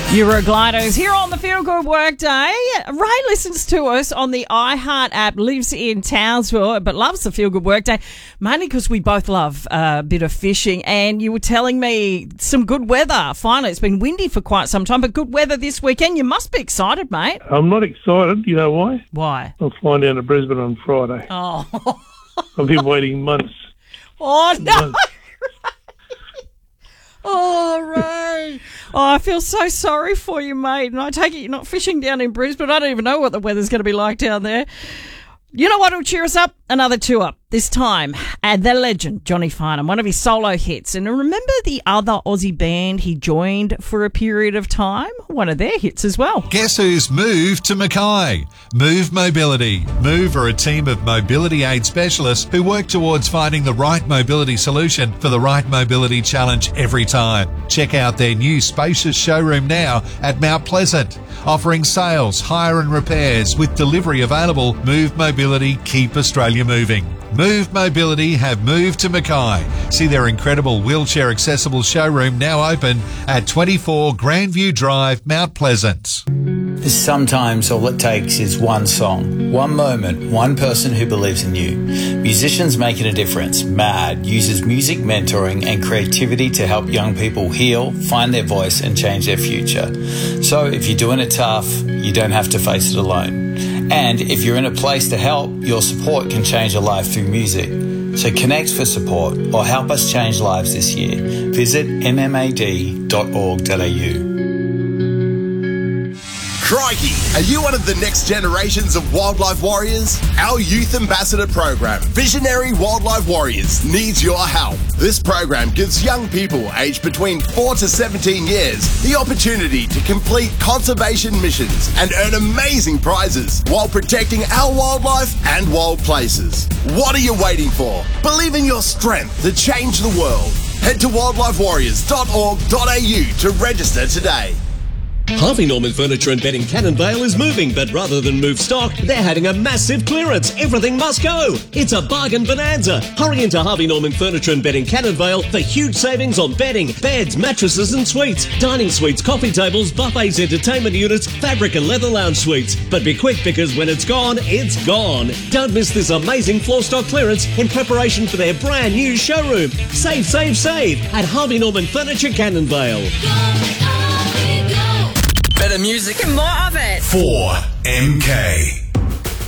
Eurogliders here on the Feel Good Workday. Ray listens to us on the iHeart app, lives in Townsville, but loves the Feel Good Workday, mainly because we both love a bit of fishing. And you were telling me some good weather. Finally, it's been windy for quite some time, but good weather this weekend. You must be excited, mate. I'm not excited. You know why? Why? I'm flying down to Brisbane on Friday. Oh. I've been waiting months. Oh, no. Months. Oh, Ray. Oh, I feel so sorry for you, mate. And I take it you're not fishing down in Brisbane. I don't even know what the weather's going to be like down there. You know what will cheer us up? Another two up. This time, the legend, Johnny Farnham, one of his solo hits. And remember the other Aussie band he joined for a period of time? One of their hits as well. Guess who's moved to Mackay? Move Mobility. Move are a team of mobility aid specialists who work towards finding the right mobility solution for the right mobility challenge every time. Check out their new spacious showroom now at Mount Pleasant. Offering sales, hire and repairs with delivery available. Move Mobility, keep Australia moving. Move Mobility have moved to Mackay. See their incredible wheelchair accessible showroom now open at 24 Grandview Drive, Mount Pleasant. Sometimes all it takes is one song, one moment, one person who believes in you. Musicians Making a Difference, MAD, uses music mentoring and creativity to help young people heal, find their voice and change their future. So if you're doing it tough, you don't have to face it alone. And if you're in a place to help, your support can change a life through music. So connect for support or help us change lives this year. Visit mmad.org.au. Crikey! Are you one of the next generations of wildlife warriors? Our Youth Ambassador program, Visionary Wildlife Warriors, needs your help. This program gives young people aged between 4 to 17 years the opportunity to complete conservation missions and earn amazing prizes while protecting our wildlife and wild places. What are you waiting for? Believe in your strength to change the world. Head to wildlifewarriors.org.au to register today. Harvey Norman Furniture and Bedding Cannon Vale is moving, but rather than move stock, they're having a massive clearance. Everything must go. It's a bargain bonanza. Hurry into Harvey Norman Furniture and Bedding Cannon Vale for huge savings on bedding, beds, mattresses and suites, dining suites, coffee tables, buffets, entertainment units, fabric and leather lounge suites. But be quick because when it's gone, it's gone. Don't miss this amazing floor stock clearance in preparation for their brand new showroom. Save, save, save at Harvey Norman Furniture Cannon Vale. Better music and more of it. 4MK.